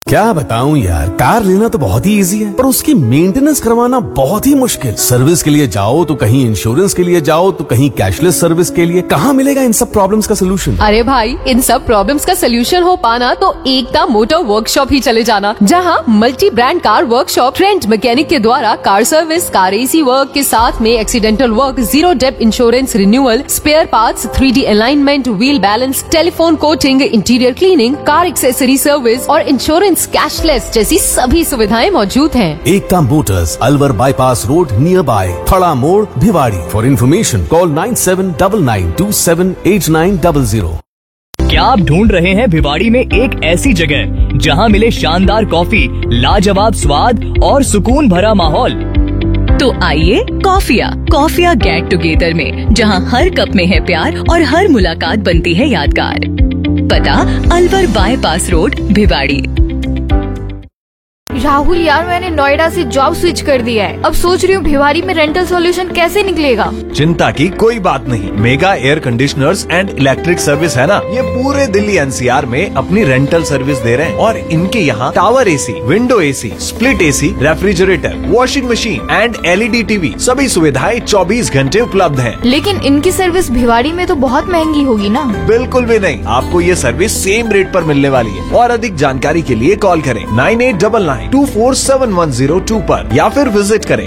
क्या बताऊं यार, कार लेना तो बहुत ही इजी है पर उसकी मेंटेनेंस करवाना बहुत ही मुश्किल। सर्विस के लिए जाओ तो कहीं इंश्योरेंस के लिए जाओ तो कहीं कैशलेस सर्विस के लिए। कहाँ मिलेगा इन सब प्रॉब्लम्स का सोल्यूशन? अरे भाई, इन सब प्रॉब्लम्स का सोल्यूशन हो पाना तो एकता मोटर वर्कशॉप ही चले जाना, जहां multi brand car workshop trend mechanic के द्वारा car service, car AC work के साथ में accidental work, zero depth insurance renewal, spare parts, 3D alignment, wheel balance, telephone coating, interior cleaning, car accessory service और insurance cashless जैसी सभी सुविधाएं मौजूद हैं। एकता Motors, Alwar bypass road, near by थड़ा मोड़, भिवाड़ी। For information call 9799278900। क्या आप ढूंढ रहे हैं भिवाड़ी में एक ऐसी जगह जहां मिले शानदार कॉफी, लाजवाब स्वाद और सुकून भरा माहौल? तो आइए कॉफिया गेट टुगेदर में, जहां हर कप में है प्यार और हर मुलाकात बनती है यादगार। पता अलवर बाईपास रोड, भिवाड़ी। राहुल यार, मैंने नोएडा से जॉब स्विच कर दिया है। अब सोच रही हूँ भिवाड़ी में रेंटल सॉल्यूशन कैसे निकलेगा। चिंता की कोई बात नहीं, mega air conditioners and electric service है ना, ये पूरे दिल्ली NCR में अपनी रेंटल सर्विस दे रहे हैं। और इनके यहाँ tower AC, window AC, split AC, refrigerator, washing machine and LED TV सभी सुविधाएं 24 घंटे उपलब्ध है। लेकिन इनकी सर्विस भिवाड़ी में तो बहुत महंगी होगी ना? बिल्कुल भी नहीं, आपको ये सर्विस सेम रेट पर मिलने वाली है। और अधिक जानकारी के लिए कॉल करें 9899247102 पर या फिर विजिट करें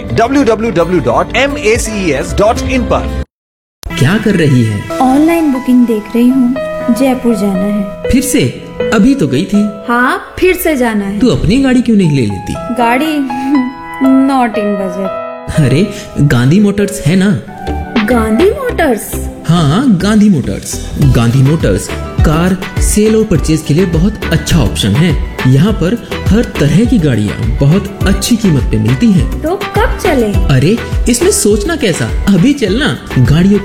www.maces.in पर। क्या कर रही है? ऑनलाइन बुकिंग देख रही हूँ। जयपुर जाना है। फिर से? अभी तो गई थी। हाँ, फिर से जाना है। तू अपनी गाड़ी क्यों नहीं ले लेती? गाड़ी नॉट इन बजट। अरे गांधी मोटर्स है ना। गांधी मोटर्स? हाँ, Gandhi Motors. Gandhi Motors car cell और परचेज के लिए बहुत अच्छा ऑप्शन है। यहाँ पर हर तरह की गाड़ियाँ बहुत अच्छी कीमत पे मिलती हैं। तो कब चलें? अरे इसमें सोचना कैसा, अभी चलना। गाड़ियों